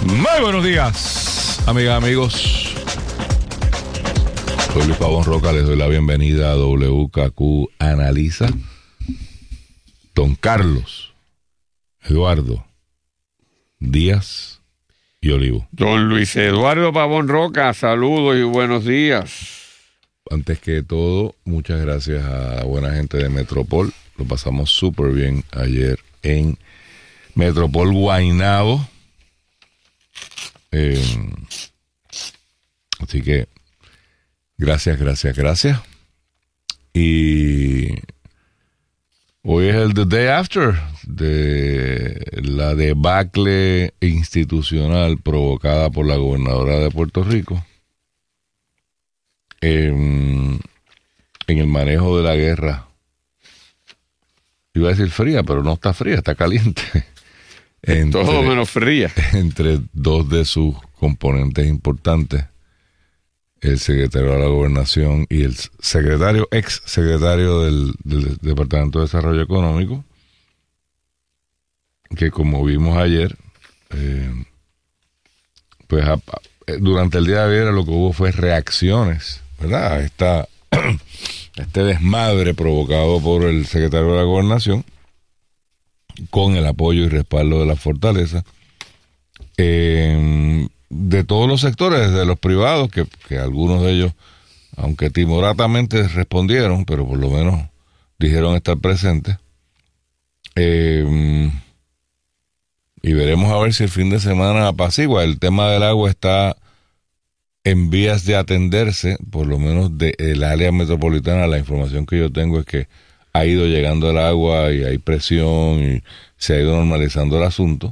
Muy buenos días, amigas, amigos. Soy Luis Pavón Roca, les doy la bienvenida a WKQ Analiza. Don Carlos Eduardo Díaz y Olivo. Don Luis Eduardo Pavón Roca, saludos y buenos días. Antes que todo, muchas gracias a la buena gente de Metropol. Lo pasamos súper bien ayer en Metropol Guaynabo. Así que gracias. Y hoy es el The Day After de la debacle institucional provocada por la gobernadora de Puerto Rico en el manejo de la guerra. Iba a decir fría, pero no está fría, está caliente. Todo menos fría. Entre dos de sus componentes importantes, el secretario de la Gobernación y el ex secretario del Departamento de Desarrollo Económico, que como vimos ayer, pues durante el día de ayer lo que hubo fue reacciones, ¿verdad? Este desmadre provocado por el secretario de la Gobernación, con el apoyo y respaldo de la fortaleza, de todos los sectores, desde los privados, que algunos de ellos, aunque timoratamente respondieron, pero por lo menos dijeron estar presentes, y veremos a ver si el fin de semana apacigua. El tema del agua está en vías de atenderse, por lo menos del área metropolitana. La información que yo tengo es que ha ido llegando el agua y hay presión y se ha ido normalizando el asunto.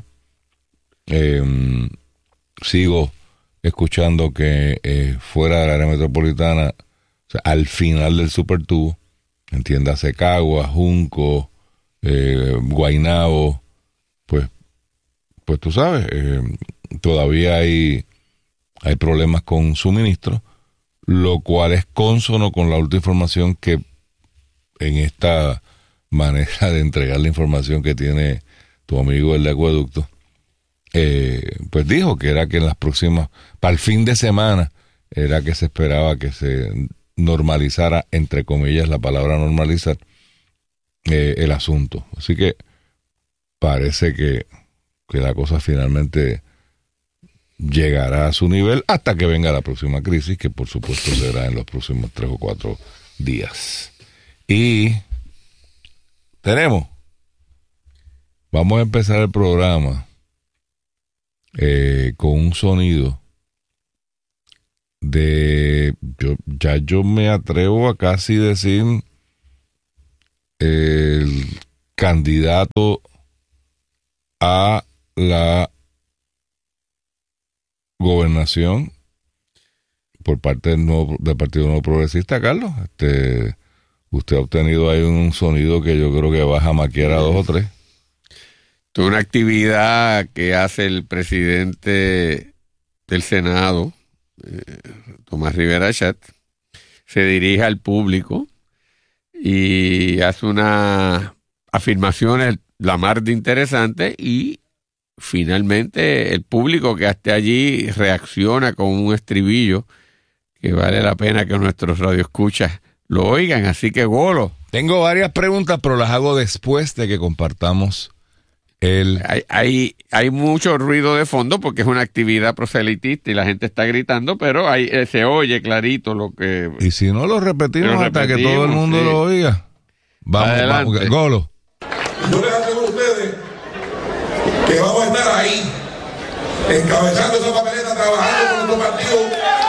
Sigo escuchando que fuera del área metropolitana, o sea, al final del supertubo, entiéndase Cagua, Junco, Guaynabo, pues tú sabes, todavía hay problemas con suministro, lo cual es cónsono con la última información que en esta manera de entregar la información que tiene tu amigo el de Acueducto, pues dijo que era que en las próximas, para el fin de semana, era que se esperaba que se normalizara, entre comillas, la palabra normalizar, el asunto. Así que parece que la cosa finalmente llegará a su nivel hasta que venga la próxima crisis, que por supuesto será en los próximos 3 o 4 días. Y vamos a empezar el programa con un sonido yo me atrevo a casi decir el candidato a la gobernación por parte del Partido Nuevo Progresista, Carlos. Usted ha obtenido ahí un sonido que yo creo que va a maquiar a 2 o 3. Una actividad que hace el presidente del Senado, Tomás Rivera Chat, se dirige al público y hace unas afirmaciones la mar de interesantes, y finalmente el público que esté allí reacciona con un estribillo que vale la pena que nuestros radioescuchas lo oigan. Así que, Golo. Tengo varias preguntas, pero las hago después de que compartamos Hay mucho ruido de fondo porque es una actividad proselitista y la gente está gritando, pero se oye clarito lo que... Y si no, lo repetimos hasta que todo el mundo lo oiga. Vamos, Golo. Yo les aseguro a ustedes que vamos a estar ahí, encabezando esa papeleta, trabajando con nuestro partido,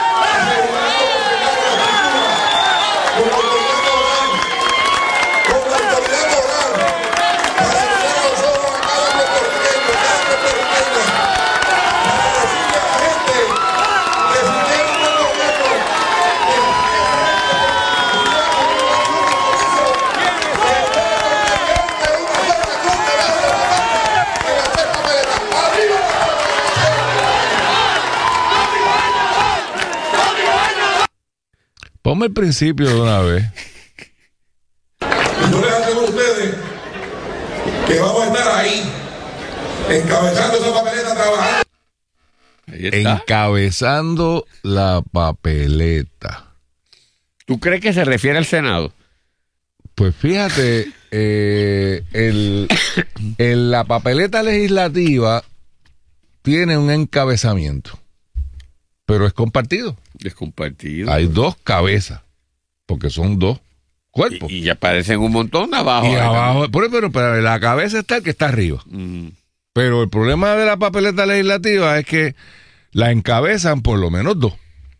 Ponme el principio de una vez. Yo les aseguro a ustedes que vamos a estar ahí, encabezando esa papeleta, trabajando. encabezando la papeleta. ¿Tú crees que se refiere al Senado? Pues fíjate, la papeleta legislativa tiene un encabezamiento, pero es compartido. Es compartido. Hay dos cabezas, porque son dos cuerpos. Y aparecen un montón abajo. Y abajo, pero la cabeza está el que está arriba. Pero el problema de la papeleta legislativa es que la encabezan por lo menos dos.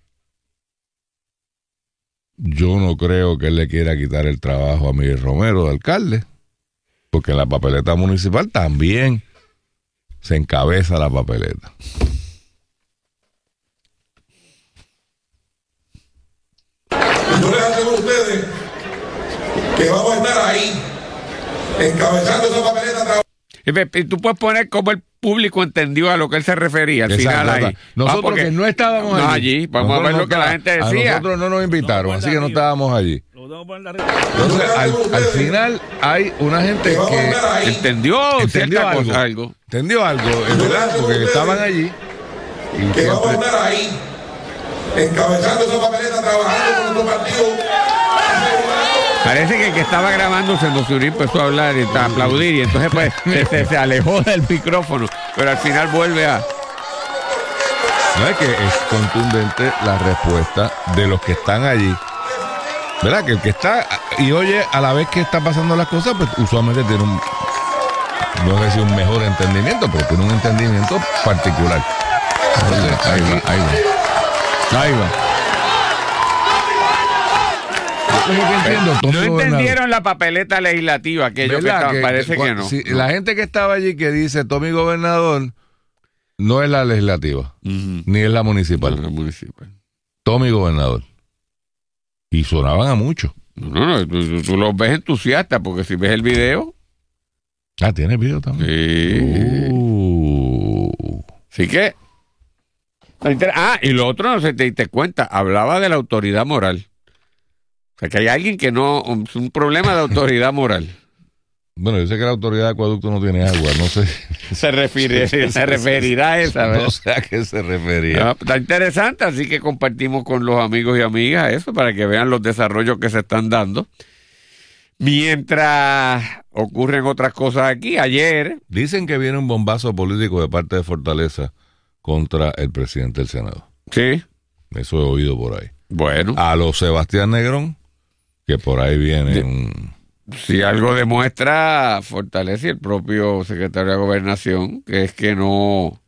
Yo no creo que él le quiera quitar el trabajo a Miguel Romero de alcalde, porque en la papeleta municipal también se encabeza la papeleta. Y yo les aseguro a ustedes que vamos a estar ahí, encabezando esa papeleta. Y tú puedes poner cómo el público entendió a lo que él se refería al final ahí. Nosotros que no estábamos allí. Vamos a ver lo que la gente decía. A nosotros no nos invitaron, así que no estábamos allí. Entonces, al final hay una gente que entendió algo. Entendió algo, es verdad, porque estaban allí. Y que vamos a estar ahí, encabezando esa papeleta, trabajando con nuestro partido. Parece que el que estaba grabando se emocionó y empezó a hablar y a aplaudir, y entonces pues se alejó del micrófono, pero al final vuelve a... No es que es contundente la respuesta de los que están allí. ¿Verdad? Que el que está y oye a la vez que está pasando las cosas, pues usualmente tiene no sé si un mejor entendimiento, pero tiene un entendimiento particular. Entonces, ahí va. No entendieron la papeleta legislativa, aquello que estaban, parece que no. Si la gente que estaba allí que dice Tommy Gobernador, no es la legislativa, ni es la municipal. Tommy Gobernador. Y sonaban a mucho. No, tú los ves entusiastas, porque si ves el video... Ah, ¿tiene video también? Sí. Así que... y lo otro, no sé, te diste cuenta, hablaba de la autoridad moral. O sea, que hay alguien que no... Es un problema de autoridad moral. Bueno, yo sé que la autoridad de acueducto no tiene agua, no sé. Se referirá a esa, ¿verdad? No sé a qué se refería. No, está interesante, así que compartimos con los amigos y amigas eso para que vean los desarrollos que se están dando. Mientras ocurren otras cosas aquí, ayer... Dicen que viene un bombazo político de parte de Fortaleza contra el presidente del Senado. Sí. Eso he oído por ahí. Bueno. A los Sebastián Negrón, que por ahí viene Si algo demuestra Fortaleza y el propio secretario de Gobernación, que es que no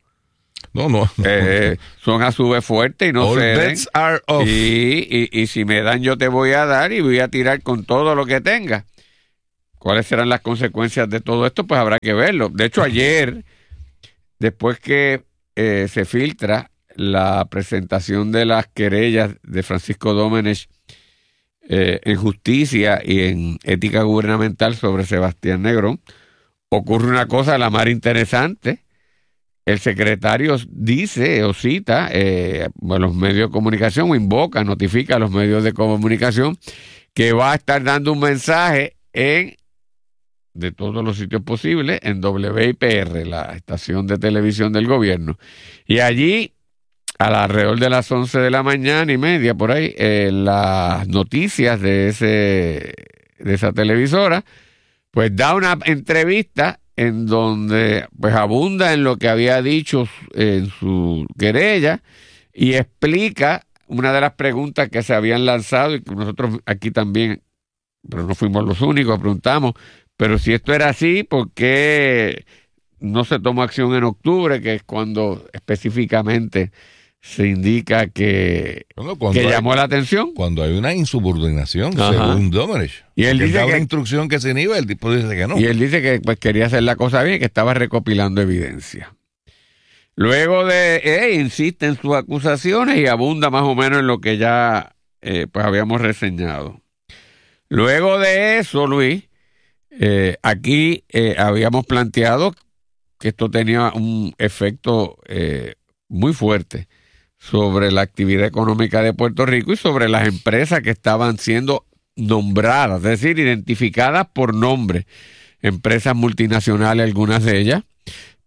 son a su vez fuertes y no all ceden. bets are off. Y si me dan, yo te voy a dar y voy a tirar con todo lo que tenga. ¿Cuáles serán las consecuencias de todo esto? Pues habrá que verlo. De hecho, ayer, después que se filtra la presentación de las querellas de Francisco Domenech en justicia y en ética gubernamental sobre Sebastián Negrón, ocurre una cosa la más interesante. El secretario dice o cita a los medios de comunicación o invoca, notifica a los medios de comunicación que va a estar dando un mensaje de todos los sitios posibles en WIPR, la estación de televisión del gobierno. Y allí, alrededor de las 11 de la mañana y media, por ahí, las noticias de esa televisora, pues da una entrevista en donde pues abunda en lo que había dicho en su querella y explica una de las preguntas que se habían lanzado y que nosotros aquí también, pero no fuimos los únicos, preguntamos, pero si esto era así, ¿por qué no se tomó acción en octubre, que es cuando específicamente se indica que llamó la atención? Cuando hay una insubordinación, según Domenech. Y él dice que una instrucción que se inhibe, el tipo dice que no. Y él dice que pues quería hacer la cosa bien, que estaba recopilando evidencia. Luego insiste en sus acusaciones y abunda más o menos en lo que ya pues habíamos reseñado. Luego de eso, Luis, aquí habíamos planteado que esto tenía un efecto muy fuerte sobre la actividad económica de Puerto Rico y sobre las empresas que estaban siendo nombradas, es decir, identificadas por nombre, empresas multinacionales, algunas de ellas,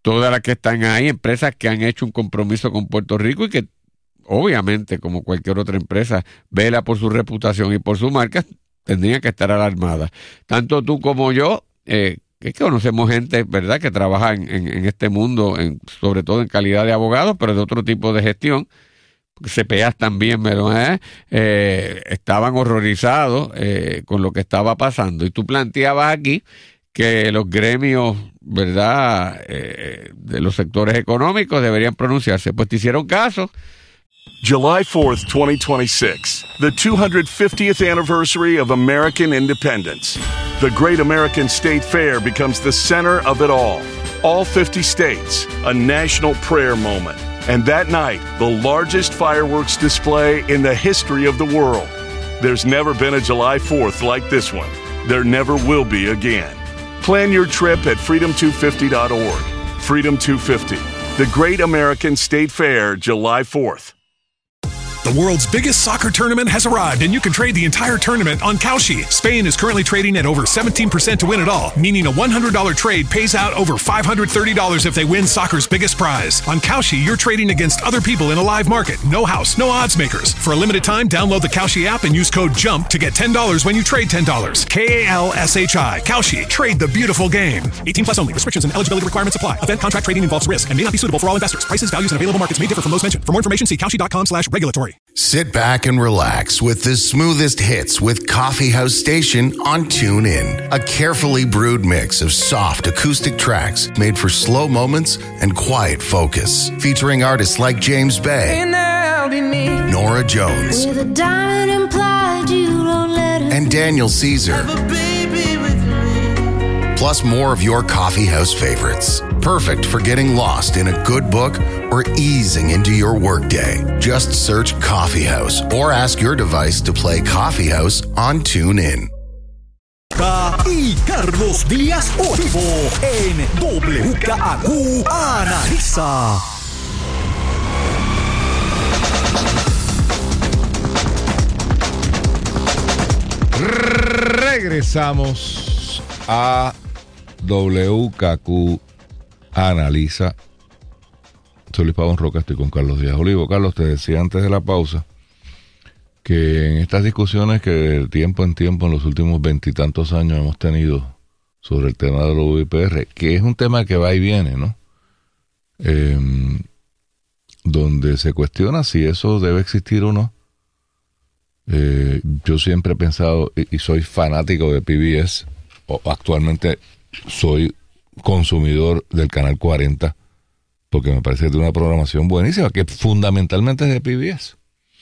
todas las que están ahí, empresas que han hecho un compromiso con Puerto Rico y que obviamente, como cualquier otra empresa, vela por su reputación y por su marca, tendrían que estar alarmadas. Tanto tú como yo, que conocemos gente, ¿verdad?, que trabaja en este mundo, sobre todo en calidad de abogados, pero de otro tipo de gestión. CPAs también, estaban horrorizados con lo que estaba pasando. Y tú planteabas aquí que los gremios, ¿verdad?, de los sectores económicos deberían pronunciarse. Pues te hicieron caso. July 4th, 2026, the 250th anniversary of American independence. The Great American State Fair becomes the center of it all. All 50 states, a national prayer moment. And that night, the largest fireworks display in the history of the world. There's never been a July 4th like this one. There never will be again. Plan your trip at freedom250.org. Freedom 250, the Great American State Fair, July 4th. The world's biggest soccer tournament has arrived, and you can trade the entire tournament on Kalshi. Spain is currently trading at over 17% to win it all, meaning a $100 trade pays out over $530 if they win soccer's biggest prize. On Kalshi, you're trading against other people in a live market. No house, no odds makers. For a limited time, download the Kalshi app and use code JUMP to get $10 when you trade $10. Kalshi. Kalshi. Trade the beautiful game. 18 plus only. Restrictions and eligibility requirements apply. Event contract trading involves risk and may not be suitable for all investors. Prices, values, and available markets may differ from those mentioned. For more information, see kalshi.com/regulatory. Sit back and relax with the smoothest hits with Coffee House Station on TuneIn. A carefully brewed mix of soft acoustic tracks made for slow moments and quiet focus. Featuring artists like James Bay, Nora Jones, and Daniel Caesar. Plus more of your coffee house favorites. Perfect for getting lost in a good book or easing into your workday. Just search Coffee House or ask your device to play Coffee House on TuneIn. Y Carlos Díaz Olivo en WKAQ Analiza. Regresamos a WKQ Analiza. Soy Luis Pavón Roca, estoy con Carlos Díaz Olivo. Carlos, te decía antes de la pausa que en estas discusiones que de tiempo en tiempo en los últimos 20 y tantos años hemos tenido sobre el tema de la UIPR, que es un tema que va y viene, ¿no? Donde se cuestiona si eso debe existir o no. Yo siempre he pensado, y soy fanático de PBS, actualmente soy consumidor del Canal 40, porque me parece que tiene una programación buenísima, que fundamentalmente es de PBS.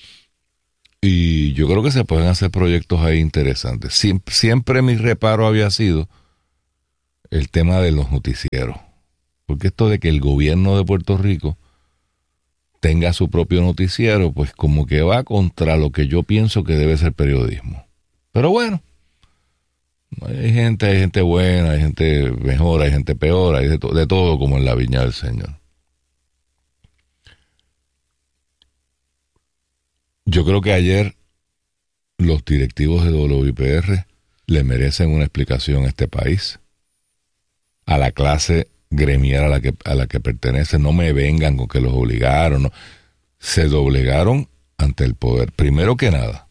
Y yo creo que se pueden hacer proyectos ahí interesantes. Siempre mi reparo había sido el tema de los noticieros. Porque esto de que el gobierno de Puerto Rico tenga su propio noticiero, pues como que va contra lo que yo pienso que debe ser periodismo. Pero bueno, hay gente buena, hay gente mejor, hay gente peor, hay de todo como en la viña del Señor. Yo creo que ayer los directivos de WIPR le merecen una explicación a este país, a la clase gremial a la que pertenecen. No me vengan con que los obligaron, no. Se doblegaron ante el poder. Primero que nada,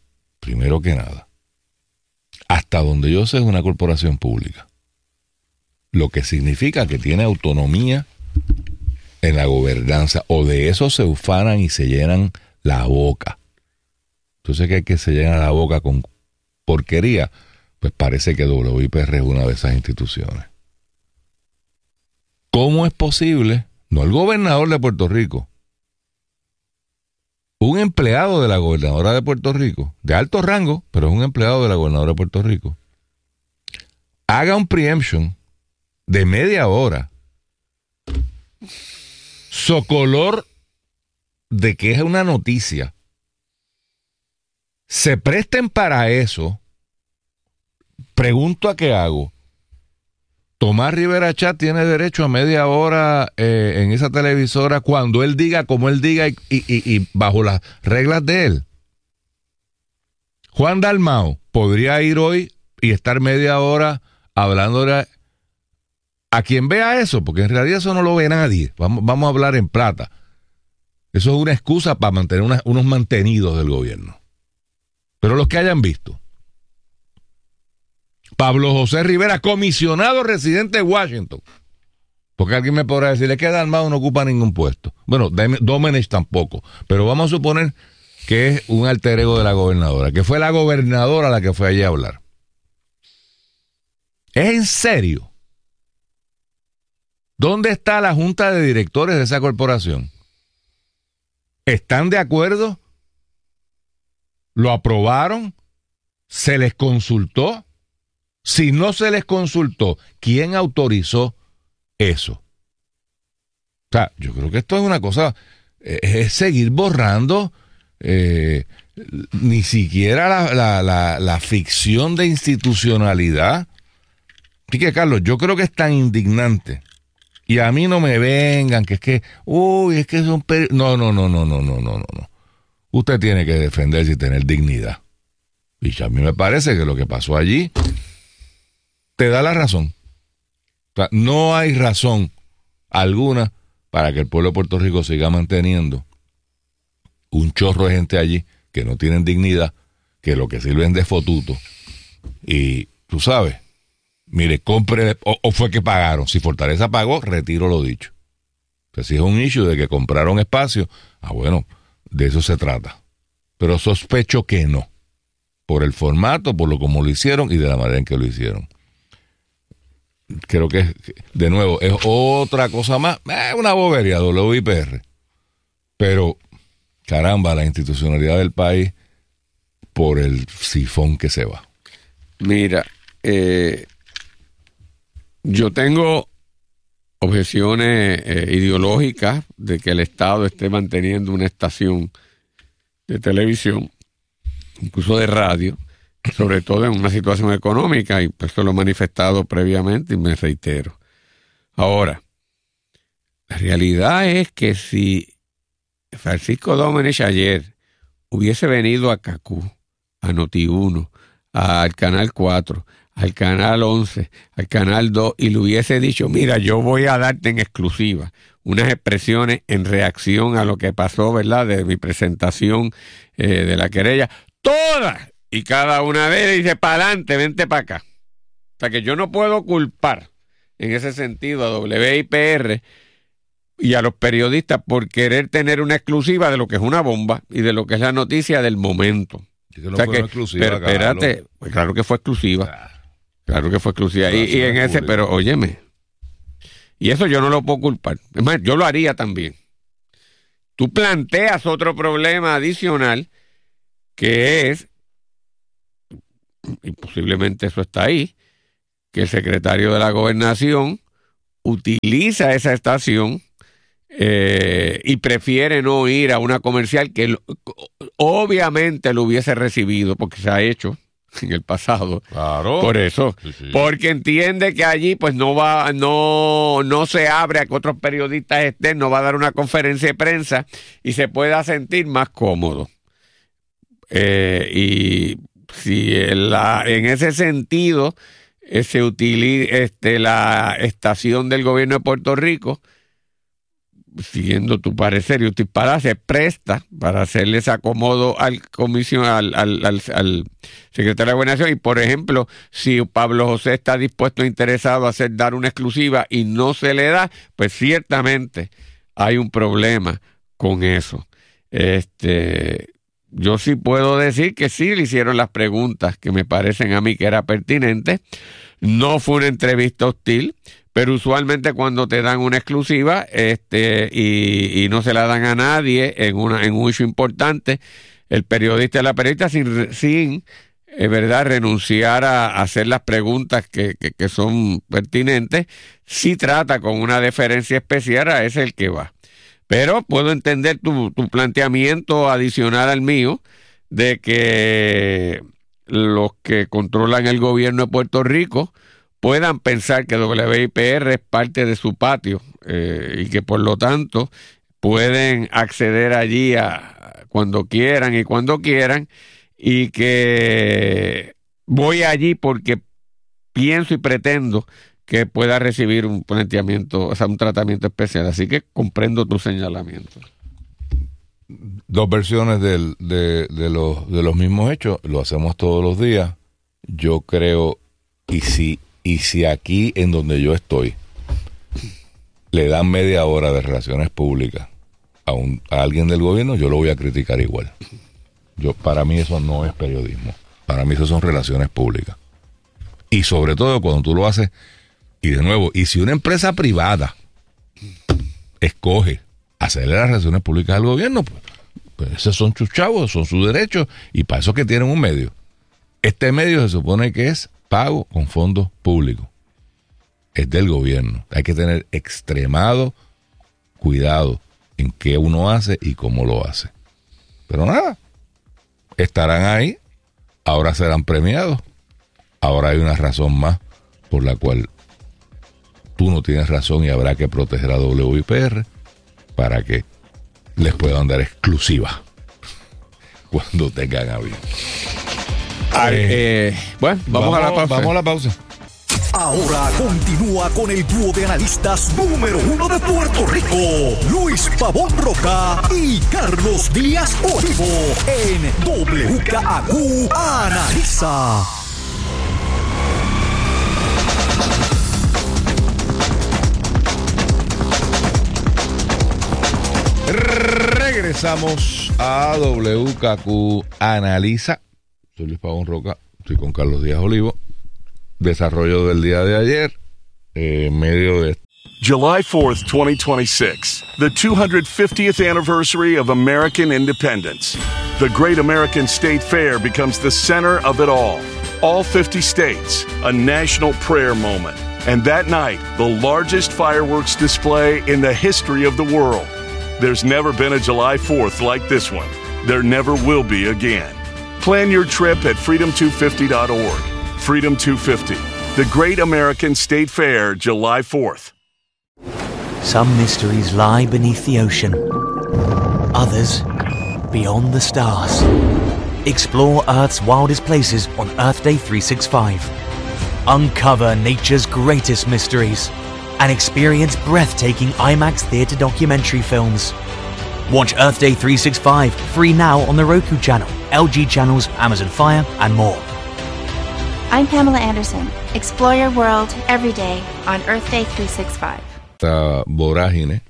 hasta donde yo sé es una corporación pública, lo que significa que tiene autonomía en la gobernanza, o de eso se ufanan y se llenan la boca. Entonces que se llena la boca con porquería, pues parece que WIPR es una de esas instituciones. ¿Cómo es posible? No el gobernador de Puerto Rico, un empleado de la gobernadora de Puerto Rico, de alto rango, pero es un empleado de la gobernadora de Puerto Rico, haga un preemption de media hora, socolor de que es una noticia, se presten para eso? Pregunto a qué hago. Tomás Rivera Chat tiene derecho a media hora en esa televisora cuando él diga, como él diga y bajo las reglas de él. Juan Dalmau podría ir hoy y estar media hora hablándole a quien vea eso, porque en realidad eso no lo ve nadie, vamos a hablar en plata, eso es una excusa para mantener unos mantenidos del gobierno. Pero los que hayan visto, Pablo José Rivera, comisionado residente de Washington, porque alguien me podrá decir, es que Dalmau no ocupa ningún puesto. Bueno, Domenech tampoco, pero vamos a suponer que es un alter ego de la gobernadora, que fue la gobernadora la que fue allí a hablar. ¿Es en serio? ¿Dónde está la junta de directores de esa corporación? ¿Están de acuerdo? ¿Lo aprobaron? ¿Se les consultó? Si no se les consultó, ¿quién autorizó eso? O sea, yo creo que esto es una cosa, es seguir borrando ni siquiera la ficción de institucionalidad. Así que, Carlos, yo creo que es tan indignante. Y a mí no me vengan, que es que, es que son... No. Usted tiene que defenderse y tener dignidad. Y a mí me parece que lo que pasó allí te da la razón. O sea, no hay razón alguna para que el pueblo de Puerto Rico siga manteniendo un chorro de gente allí que no tienen dignidad, que lo que sirven de fotuto. Y tú sabes, mire, compre, o fue que pagaron. Si Fortaleza pagó, retiro lo dicho. O sea, si es un issue de que compraron espacio, bueno, de eso se trata. Pero sospecho que no. Por el formato, por lo como lo hicieron y de la manera en que lo hicieron. Creo que, de nuevo, es otra cosa más. Una bobería, WIPR. Pero, caramba, la institucionalidad del país por el sifón que se va. Mira, yo tengo objeciones ideológicas de que el Estado esté manteniendo una estación de televisión, incluso de radio, sobre todo en una situación económica, y pues eso lo he manifestado previamente y me reitero. Ahora, la realidad es que si Francisco Domenech ayer hubiese venido a CACU, a Noti1, al Canal 4, al Canal 11, al Canal 2, y le hubiese dicho, mira, yo voy a darte en exclusiva unas expresiones en reacción a lo que pasó, ¿verdad?, de mi presentación de la querella, todas y cada una de ellas, dice, para adelante, vente para acá. O sea que yo no puedo culpar en ese sentido a WIPR y a los periodistas por querer tener una exclusiva de lo que es una bomba y de lo que es la noticia del momento. Que no, o sea fue exclusiva, pero espérate, pues claro que fue exclusiva. Claro que fue exclusiva. Y en ese, pero óyeme, y eso yo no lo puedo culpar. Es más, yo lo haría también. Tú planteas otro problema adicional, que es, y posiblemente eso está ahí, que el secretario de la Gobernación utiliza esa estación y prefiere no ir a una comercial que obviamente lo hubiese recibido, porque se ha hecho en el pasado. Claro. Por eso, sí. Porque entiende que allí pues no se abre a que otros periodistas estén, no va a dar una conferencia de prensa y se pueda sentir más cómodo. Y si en ese sentido se utiliza la estación del gobierno de Puerto Rico, siguiendo tu parecer y tu disparate, se presta para hacerles acomodo al secretario de Gobernación. Y por ejemplo, si Pablo José está dispuesto, interesado a dar una exclusiva y no se le da, pues ciertamente hay un problema con eso. Yo sí puedo decir que sí le hicieron las preguntas que me parecen a mí que era pertinente. No fue una entrevista hostil, pero usualmente cuando te dan una exclusiva y no se la dan a nadie en un issue importante, el periodista y la periodista sin verdad renunciar a hacer las preguntas que son pertinentes, sí trata con una deferencia especial a ese el que va. Pero puedo entender tu planteamiento adicional al mío de que los que controlan el gobierno de Puerto Rico puedan pensar que WIPR es parte de su patio y que por lo tanto pueden acceder allí cuando quieran y que voy allí porque pienso y pretendo que pueda recibir un planteamiento, o sea, un tratamiento especial. Así que comprendo tu señalamiento. Dos versiones de los mismos hechos, lo hacemos todos los días. Yo creo, y si aquí en donde yo estoy le dan media hora de relaciones públicas a alguien del gobierno, yo lo voy a criticar igual. Para mí eso no es periodismo, para mí eso son relaciones públicas. Y sobre todo cuando tú lo haces, y de nuevo, y si una empresa escoge hacerle las relaciones públicas al gobierno, pues esos son sus chavos, son sus derechos, y para eso que tienen un medio. Este medio se supone que es pago con fondos públicos. Es del gobierno. Hay que tener extremado cuidado en qué uno hace y cómo lo hace. Pero nada, estarán ahí, ahora serán premiados. Ahora hay una razón más por la cual tú no tienes razón y habrá que proteger a WIPR para que les puedan dar exclusiva cuando tengan a bien. Bueno, vamos a la pausa. Vamos a la pausa. Ahora continúa con el dúo de analistas número 1 de Puerto Rico, Luis Pavón Roca y Carlos Díaz Olivo, en WKAQ Analiza. Regresamos a WKQ Analiza. Soy Luis Pavón Roca, estoy con Carlos Díaz Olivo. Desarrollo del día de ayer, medio de... July 4th, 2026, the 250th anniversary of American independence. The Great American State Fair becomes the center of it all. All 50 states, a national prayer moment. And that night, the largest fireworks display in the history of the world. There's never been a July 4th like this one. There never will be again. Plan your trip at freedom250.org. Freedom 250, the Great American State Fair, July 4th. Some mysteries lie beneath the ocean. Others, beyond the stars. Explore Earth's wildest places on Earth Day 365. Uncover nature's greatest mysteries and experience breathtaking IMAX theater documentary films. Watch Earth Day 365 free now on the Roku channel, LG channels, Amazon Fire, and more. I'm Pamela Anderson. Explore your world every day on Earth Day 365. Esta vorágine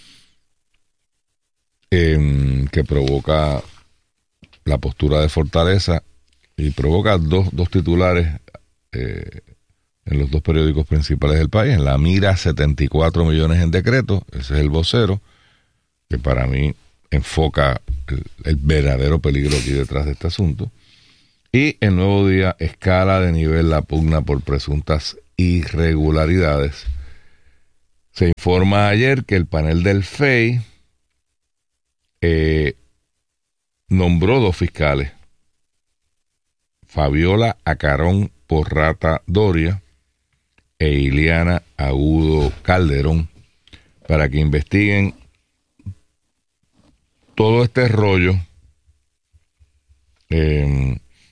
que provoca la postura de Fortaleza y provoca dos titulares en los dos periódicos principales del país. En La Mira, 74 millones en decreto, ese es el vocero, que para mí enfoca el verdadero peligro aquí detrás de este asunto. Y El Nuevo Día, escala de nivel la pugna por presuntas irregularidades. Se informa ayer que el panel del FEI nombró 2 fiscales, Fabiola Acarón Porrata Doria e Iliana Agudo Calderón, para que investiguen todo este rollo